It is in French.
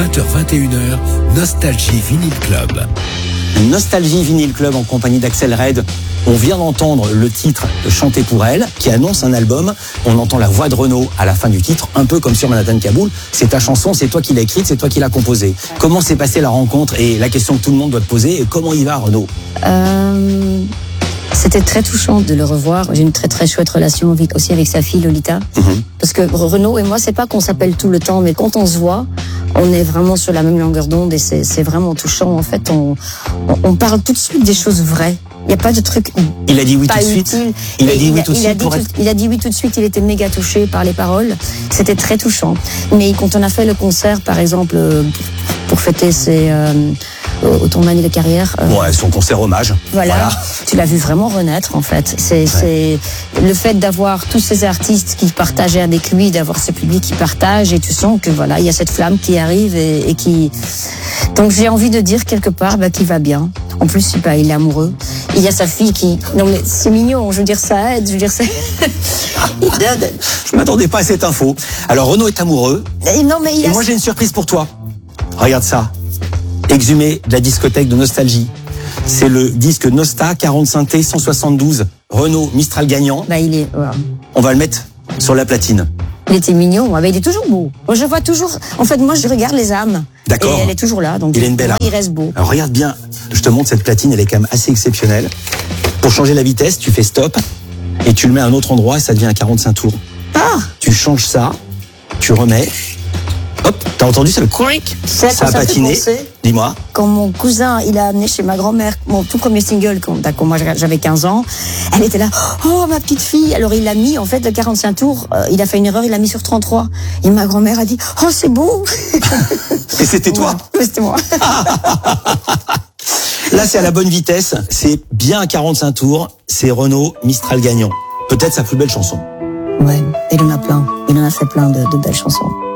20h-21h, Nostalgie Vinyl Club. Nostalgie Vinyl Club en compagnie d'Axel Red. On vient d'entendre le titre Chanter pour elle, qui annonce un album. On entend la voix de Renaud à la fin du titre, un peu comme sur Manhattan Kaboul. C'est ta chanson, c'est toi qui l'as écrite, c'est toi qui l'as composée. Comment s'est passée la rencontre et la question que tout le monde doit te poser, comment il va Renaud? C'était très touchant de le revoir. J'ai une très très chouette relation aussi avec sa fille Lolita. Parce que Renaud et moi, c'est pas qu'on s'appelle tout le temps, mais quand on se voit, on est vraiment sur la même longueur d'onde et c'est vraiment touchant. En fait, on parle tout de suite des choses vraies. Il n'y a pas de truc. Il a dit oui tout de suite. Il a dit oui tout de suite. Il a dit oui tout de suite. Il était méga touché par les paroles. C'était très touchant. Mais quand on a fait le concert, par exemple, pour fêter ton année de carrière. Ouais, son concert hommage. Voilà. Tu l'as vu vraiment renaître, en fait. C'est le fait d'avoir tous ces artistes qui partageaient avec lui, d'avoir ce public qui partage, et tu sens que voilà, il y a cette flamme qui arrive et qui. Donc j'ai envie de dire quelque part qu'il va bien. En plus, il est amoureux. Il y a sa fille qui. Non mais c'est mignon. Je veux dire, ça aide. Je veux dire, c'est. Je m'attendais pas à cette info. Alors Renaud est amoureux. Non mais et moi j'ai une surprise pour toi. Regarde ça. Exhumé de la discothèque de Nostalgie. C'est le disque Nosta 40 synthé 172 Renault Mistral gagnant. Il est. Ouais. On va le mettre sur la platine. Il était mignon, mais il est toujours beau. Moi, je vois toujours. En fait, moi, je regarde les âmes. D'accord. Et elle est toujours là, donc il a une belle âme. Il reste beau. Alors regarde bien. Je te montre cette platine, elle est quand même assez exceptionnelle. Pour changer la vitesse, tu fais stop et tu le mets à un autre endroit et ça devient un 45 tours. Ah. Tu changes ça, tu remets. Hop, t'as entendu ça, le quick? Ça a patiné. Dis-moi. Quand mon cousin, il a amené chez ma grand-mère mon tout premier single, quand moi j'avais 15 ans, elle était là, oh ma petite fille. Alors il l'a mis, en fait, de 45 tours, il a fait une erreur, il l'a mis sur 33. Et ma grand-mère a dit, oh c'est beau. Et c'était toi? Oui, c'était moi. Là, c'est à la bonne vitesse, c'est bien à 45 tours, c'est Renault Mistral gagnant. Peut-être sa plus belle chanson. Ouais, il en a plein. Il en a fait plein de belles chansons.